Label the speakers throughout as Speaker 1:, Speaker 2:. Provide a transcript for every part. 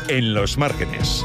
Speaker 1: en los márgenes.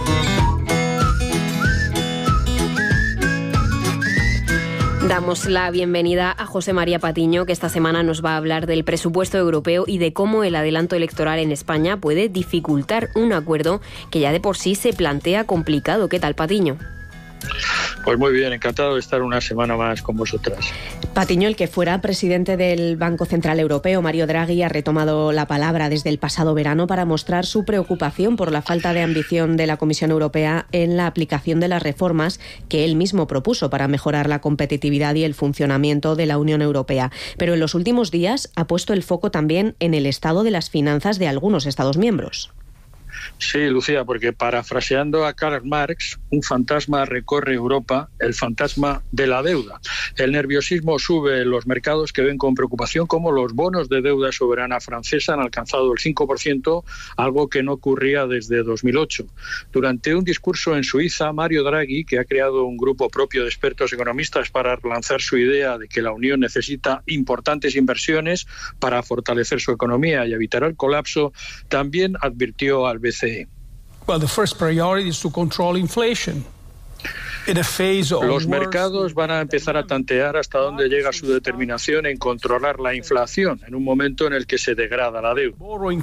Speaker 2: Damos la bienvenida a José María Patiño, que esta semana nos va a hablar del presupuesto europeo y de cómo el adelanto electoral en España puede dificultar un acuerdo que ya de por sí se plantea complicado. ¿Qué tal, Patiño?
Speaker 3: Pues muy bien, encantado de estar una semana más con vosotras.
Speaker 2: Patiño, el que fuera presidente del Banco Central Europeo, Mario Draghi, ha retomado la palabra desde el pasado verano para mostrar su preocupación por la falta de ambición de la Comisión Europea en la aplicación de las reformas que él mismo propuso para mejorar la competitividad y el funcionamiento de la Unión Europea. Pero en los últimos días ha puesto el foco también en el estado de las finanzas de algunos Estados miembros.
Speaker 3: Sí, Lucía, porque parafraseando a Karl Marx, un fantasma recorre Europa, el fantasma de la deuda. El nerviosismo sube en los mercados, que ven con preocupación cómo los bonos de deuda soberana francesa han alcanzado el 5%, algo que no ocurría desde 2008. Durante un discurso en Suiza, Mario Draghi, que ha creado un grupo propio de expertos economistas para lanzar su idea de que la Unión necesita importantes inversiones para fortalecer su economía y evitar el colapso, también advirtió al BCE. Los mercados van a empezar a tantear hasta dónde llega su determinación en controlar la inflación en un momento en el que se degrada la deuda.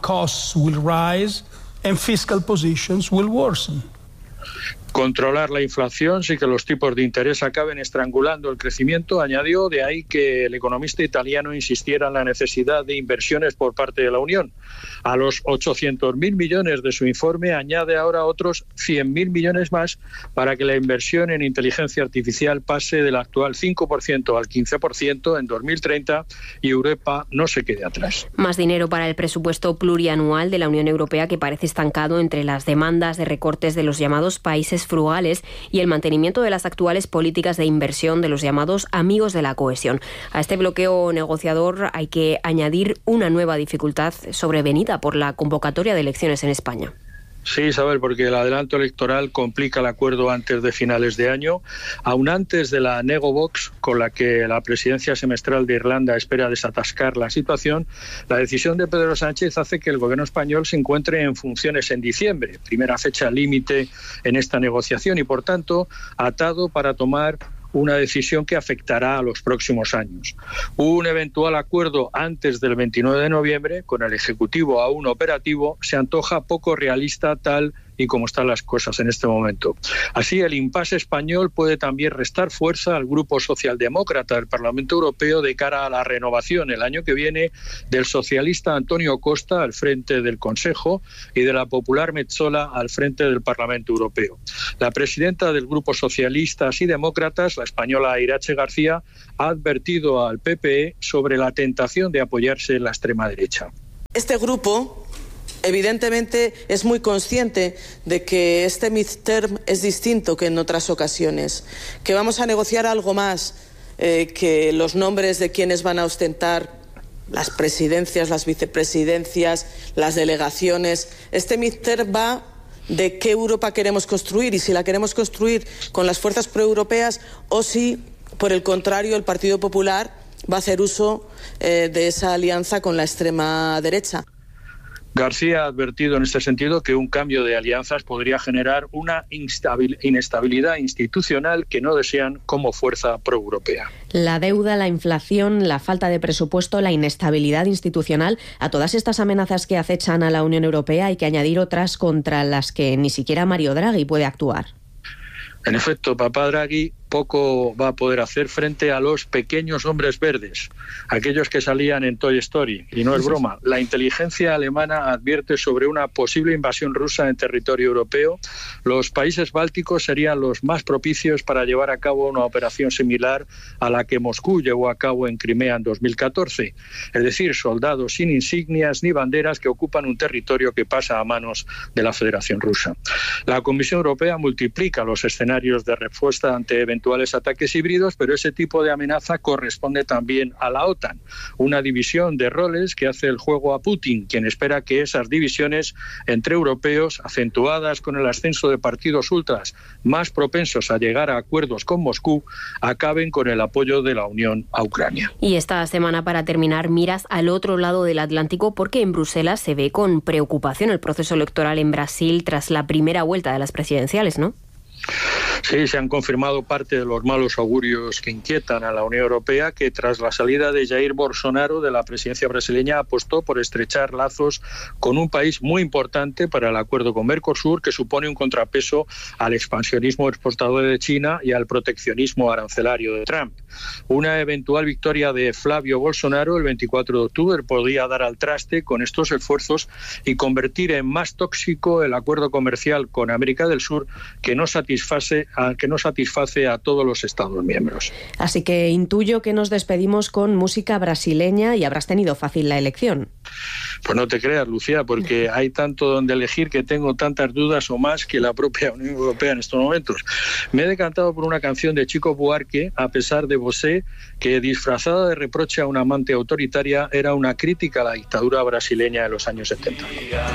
Speaker 3: Controlar la inflación sin que los tipos de interés acaben estrangulando el crecimiento, añadió, de ahí que el economista italiano insistiera en la necesidad de inversiones por parte de la Unión. A los 800.000 millones de su informe añade ahora otros 100.000 millones más para que la inversión en inteligencia artificial pase del actual 5% al 15% en 2030 y Europa no se quede atrás.
Speaker 2: Más dinero para el presupuesto plurianual de la Unión Europea, que parece estancado entre las demandas de recortes de los llamados países frugales y el mantenimiento de las actuales políticas de inversión de los llamados amigos de la cohesión. A este bloqueo negociador hay que añadir una nueva dificultad sobrevenida por la convocatoria de elecciones en España.
Speaker 3: Sí, Isabel, porque el adelanto electoral complica el acuerdo antes de finales de año, aún antes de la Negobox, con la que la presidencia semestral de Irlanda espera desatascar la situación. La decisión de Pedro Sánchez hace que el gobierno español se encuentre en funciones en diciembre, primera fecha límite en esta negociación, y por tanto atado para tomar una decisión que afectará a los próximos años. Un eventual acuerdo antes del 29 de noviembre, con el Ejecutivo aún operativo, se antoja poco realista tal y como están las cosas en este momento. Así, el impasse español puede también restar fuerza al grupo socialdemócrata del Parlamento Europeo de cara a la renovación el año que viene del socialista Antonio Costa al frente del Consejo y de la popular Metsola al frente del Parlamento Europeo. La presidenta del grupo Socialistas y Demócratas, la española Irache García, ha advertido al PPE sobre la tentación de apoyarse en la extrema derecha.
Speaker 4: Este grupo evidentemente es muy consciente de que este midterm es distinto que en otras ocasiones, que vamos a negociar algo más que los nombres de quienes van a ostentar las presidencias, las vicepresidencias, las delegaciones. Este midterm va de qué Europa queremos construir y si la queremos construir con las fuerzas proeuropeas o si, por el contrario, el Partido Popular va a hacer uso de esa alianza con la extrema derecha.
Speaker 3: García ha advertido en este sentido que un cambio de alianzas podría generar una inestabilidad institucional que no desean como fuerza proeuropea.
Speaker 2: La deuda, la inflación, la falta de presupuesto, la inestabilidad institucional, a todas estas amenazas que acechan a la Unión Europea hay que añadir otras contra las que ni siquiera Mario Draghi puede actuar.
Speaker 3: En efecto, papá Draghi poco va a poder hacer frente a los pequeños hombres verdes, aquellos que salían en Toy Story. Y no es broma, la inteligencia alemana advierte sobre una posible invasión rusa en territorio europeo. Los países bálticos serían los más propicios para llevar a cabo una operación similar a la que Moscú llevó a cabo en Crimea en 2014. Es decir, soldados sin insignias ni banderas que ocupan un territorio que pasa a manos de la Federación Rusa. La Comisión Europea multiplica los escenarios de respuesta ante eventuales eventuales ataques híbridos, pero ese tipo de amenaza corresponde también a la OTAN, una división de roles que hace el juego a Putin, quien espera que esas divisiones entre europeos, acentuadas con el ascenso de partidos ultras más propensos a llegar a acuerdos con Moscú, acaben con el apoyo de la Unión a Ucrania.
Speaker 1: Y esta semana, para terminar, miras al otro lado del Atlántico, porque en Bruselas se ve con preocupación el proceso electoral en Brasil tras la primera vuelta de las presidenciales, ¿no?
Speaker 3: Sí, se han confirmado parte de los malos augurios que inquietan a la Unión Europea, que tras la salida de Jair Bolsonaro de la presidencia brasileña apostó por estrechar lazos con un país muy importante para el acuerdo con Mercosur, que supone un contrapeso al expansionismo exportador de China y al proteccionismo arancelario de Trump. Una eventual victoria de Flavio Bolsonaro el 24 de octubre podría dar al traste con estos esfuerzos y convertir en más tóxico el acuerdo comercial con América del Sur, que no satisface a todos los Estados miembros.
Speaker 2: Así que intuyo que nos despedimos con música brasileña y habrás tenido fácil la elección.
Speaker 3: Pues no te creas, Lucía, porque hay tanto donde elegir que tengo tantas dudas o más que la propia Unión Europea en estos momentos. Me he decantado por una canción de Chico Buarque, A pesar de Você, que disfrazada de reproche a una amante autoritaria era una crítica a la dictadura brasileña de los años 70.